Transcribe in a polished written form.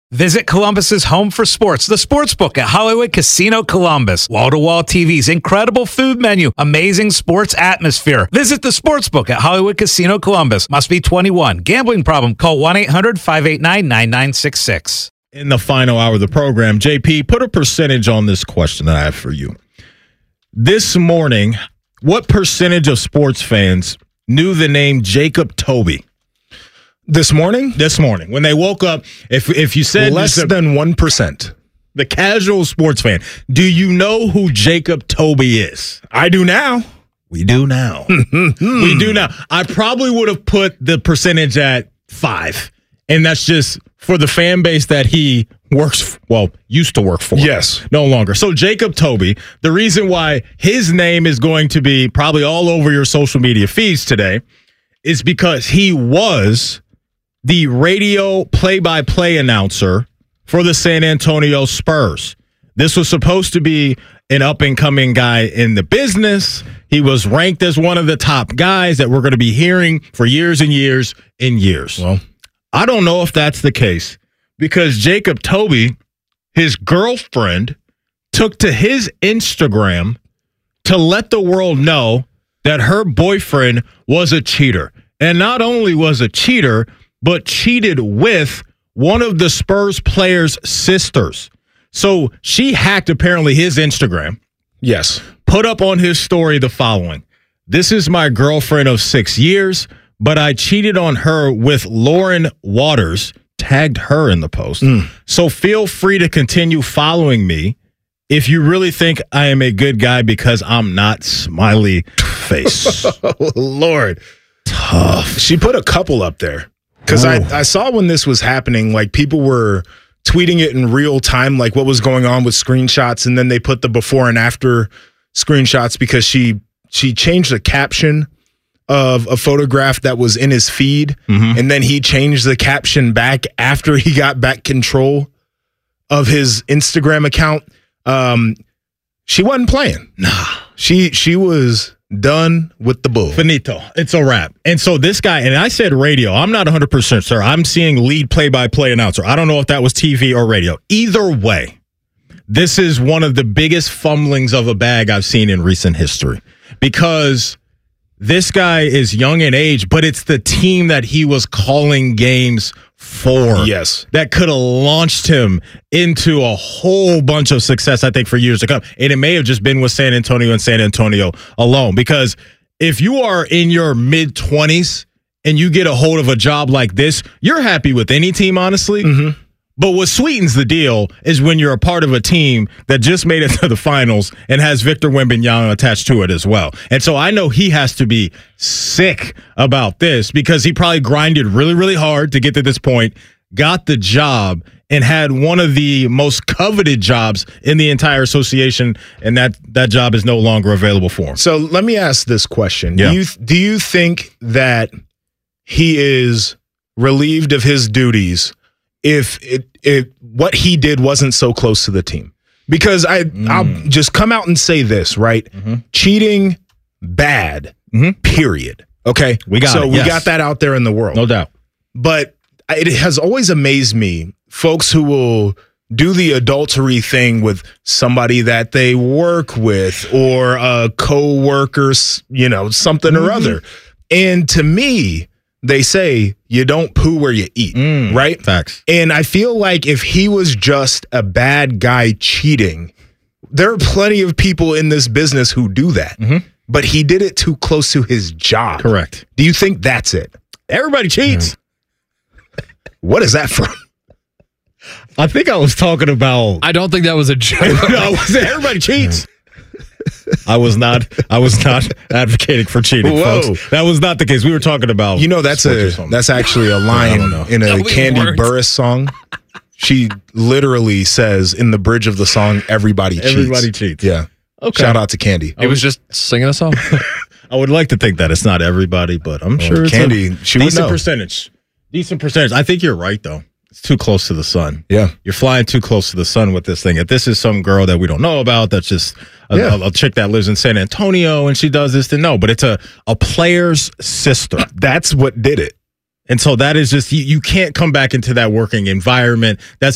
Visit Columbus's home for sports, the Sportsbook at Hollywood Casino Columbus. Wall-to-wall TVs, incredible food menu, amazing sports atmosphere. Visit the Sportsbook at Hollywood Casino Columbus. Must be 21. Gambling problem? Call 1-800-589-9966. In the final hour of the program, JP, put a percentage on this question that I have for you. This morning, what percentage of sports fans knew the name Jacob Toby? This morning? This morning. When they woke up, if you said... Less than 1%. The casual sports fan. Do you know who Jacob Toby is? I do now. We do now. We do now. I probably would have put the percentage at 5. And that's just for the fan base that he used to work for. Yes. No longer. So Jacob Toby, the reason why his name is going to be probably all over your social media feeds today is because he was the radio play-by-play announcer for the San Antonio Spurs. This was supposed to be an up-and-coming guy in the business. He was ranked as one of the top guys that we're going to be hearing for years and years and years. Well, I don't know if that's the case because Jacob Toby, his girlfriend, took to his Instagram to let the world know that her boyfriend was a cheater. And not only was a cheater, but cheated with one of the Spurs players' sisters. So she hacked apparently his Instagram. yes. Put up on his story the following. This is my girlfriend of 6 years, but I cheated on her with Lauren Waters, tagged her in the post. So feel free to continue following me if you really think I am a good guy because I'm not smiley face. Oh, Lord. Tough. She put a couple up there. Because I saw when this was happening, like people were tweeting it in real time, like what was going on with screenshots. And then they put the before and after screenshots because she changed the caption of a photograph that was in his feed. And then he changed the caption back after he got back control of his Instagram account. She wasn't playing. Nah. She was done with the bull. Finito. It's a wrap. And so this guy, and I said radio. I'm not 100% sure. I'm seeing lead play-by-play announcer. I don't know if that was TV or radio. Either way, this is one of the biggest fumblings of a bag I've seen in recent history because this guy is young in age, but it's the team that he was calling games for. Yes. That could have launched him into a whole bunch of success, I think, for years to come. And it may have just been with San Antonio and San Antonio alone. Because if you are in your mid-20s and you get a hold of a job like this, you're happy with any team, honestly. But what sweetens the deal is when you're a part of a team that just made it to the finals and has Victor Wembanyama attached to it as well. And so I know he has to be sick about this because he probably grinded really, really hard to get to this point, got the job, and had one of the most coveted jobs in the entire association, and that job is no longer available for him. So let me ask this question. Yeah. Do you think that he is relieved of his duties if what he did wasn't so close to the team? Because I'll just come out and say this, right? Cheating, bad, period. Okay? We got it, we yes. got that out there in the world. No doubt. But it has always amazed me, folks who will do the adultery thing with somebody that they work with or a co-worker, something or other. And to me, they say you don't poo where you eat, right? Facts. And I feel like if he was just a bad guy cheating, there are plenty of people in this business who do that. But he did it too close to his job. Correct. Do you think that's it? Everybody cheats. What is that from? I think I was talking about... I don't think that was a joke. No, everybody cheats. I was not advocating for cheating, folks. That was not the case. We were talking about that's actually a line in a Candy Burris song. She literally says in the bridge of the song, everybody cheats. Everybody cheats. Yeah. Okay. Shout out to Candy. It was just singing a song. I would like to think that it's not everybody, but I'm sure it's Candy, she would decent know. percentage. Decent percentage. I think you're right, though. It's too close to the sun. Yeah. You're flying too close to the sun with this thing. If this is some girl that we don't know about, that's just a chick that lives in San Antonio and she does this, then no. But it's a player's sister. That's what did it. And so that is just, you can't come back into that working environment. That's